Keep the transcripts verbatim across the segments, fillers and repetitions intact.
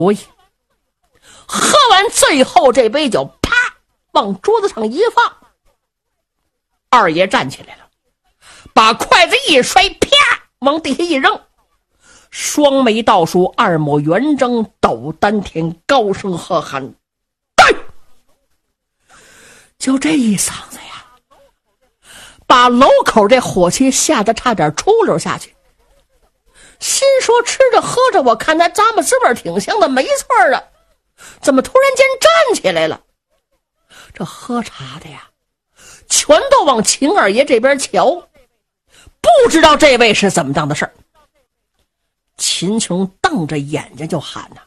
喂，喝完最后这杯酒，啪往桌子上一放。二爷站起来了，把筷子一摔，啪往地下一扔，双眉倒竖，二目圆睁，抖丹田，高声喝喊：对！就这一嗓子呀，把楼口这伙计吓得差点出溜下去，心说吃着喝着，我看他咂摸滋味挺香的，没错啊，怎么突然间站起来了？这喝茶的呀，全都往秦二爷这边瞧，不知道这位是怎么当的事儿。秦琼瞪着眼睛就喊呐：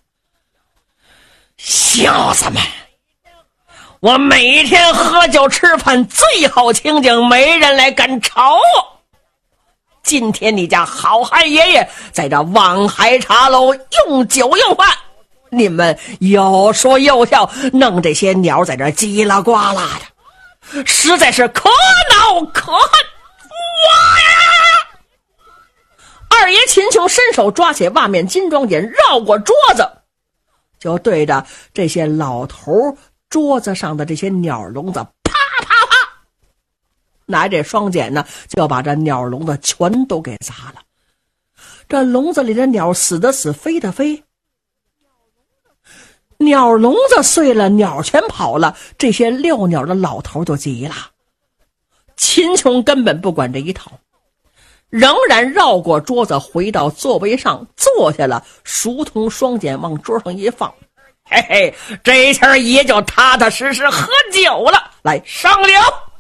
小子们，我每天喝酒吃饭最好清静，没人来敢吵我。今天你家好汉爷爷在这望海茶楼用酒用饭，你们有说有笑，弄这些鸟在这叽啦呱啦的，实在是可恼可恨。哇呀！二爷秦琼伸手抓起袜面金装眼，绕过桌子，就对着这些老头桌子上的这些鸟笼子啪啪啪，拿这双锏呢，就把这鸟笼子全都给砸了。这笼子里的鸟死的死，飞的飞，鸟笼子碎了，鸟全跑了，这些遛鸟的老头就急了。秦琼根本不管这一套，仍然绕过桌子回到座位上坐下了，熟通双锏往桌上一放，嘿嘿，这下也就踏踏实实喝酒了。来，上了！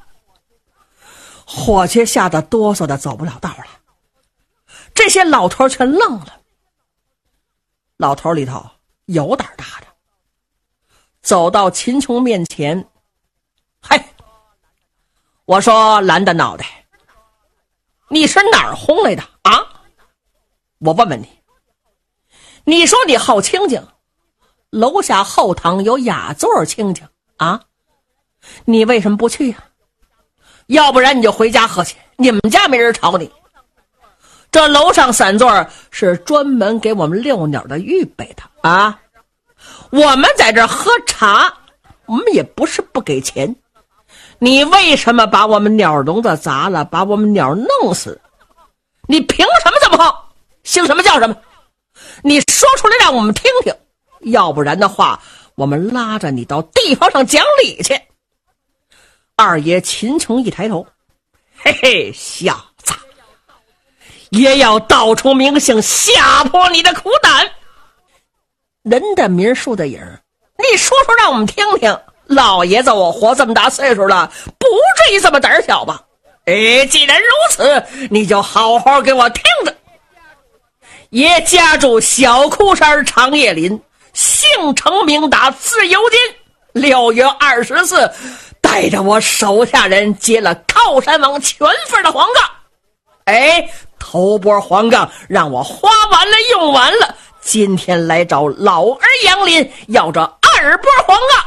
伙计吓得哆嗦的走不了道了，这些老头全愣了。老头里头有胆大的，走到秦琼面前，嘿，我说蓝的脑袋，你是哪儿轰来的啊？我问问你，你说你好清静，楼下后堂有雅座清静啊，你为什么不去呀、啊？要不然你就回家喝去，你们家没人吵你。这楼上散座是专门给我们遛鸟的预备的啊，我们在这喝茶，我们也不是不给钱，你为什么把我们鸟笼子砸了，把我们鸟弄死？你凭什么这么横？姓什么叫什么？你说出来让我们听听，要不然的话我们拉着你到地方上讲理去。二爷秦琼一抬头，嘿嘿，小子，也要道出名姓，吓破你的苦胆。人的名树的影，你说说让我们听听，老爷子我活这么大岁数了，不至于这么胆小吧？哎，既然如此，你就好好给我听着。爷家住小枯山长叶林，姓程名达，字由金，六月二十四带着我手下人接了靠山王全份的黄杠，哎，头波黄杠让我花完了用完了，今天来找老儿杨林要这二波黄杠。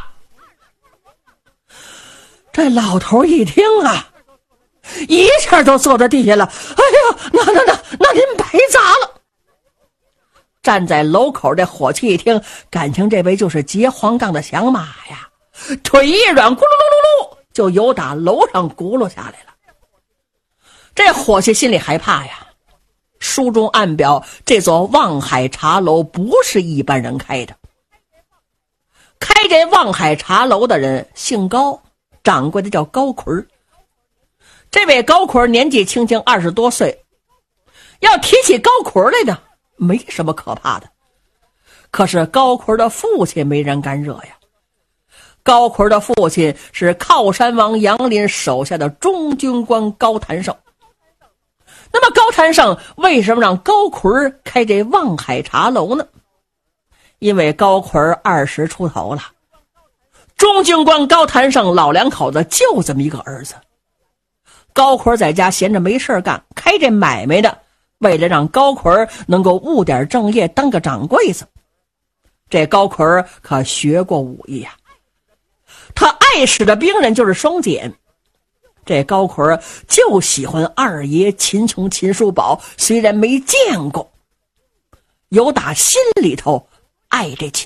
这老头一听啊，一下就坐在地下了，哎呀，那那那那您白砸了。站在楼口的伙计一听，感情这位就是劫黄杠的响马呀，腿一软，咕噜噜噜噜就由打楼上轱辘下来了。这伙计心里害怕呀，书中暗表这座望海茶楼不是一般人开的，开这望海茶楼的人姓高，掌柜的叫高奎。这位高奎年纪轻轻二十多岁，要提起高奎来的没什么可怕的，可是高奎的父亲没人敢惹呀。高奎的父亲是靠山王杨林手下的中军官高谭胜。那么高谭胜为什么让高奎开这望海茶楼呢？因为高奎二十出头了，中军官高谭胜老两口子就这么一个儿子。高奎在家闲着没事干，开这买卖的，为了让高奎能够务点正业，当个掌柜子。这高奎可学过武艺呀、啊，他爱使的兵刃就是双锏。这高奎就喜欢二爷秦琼秦叔宝，虽然没见过，有打心里头爱这秦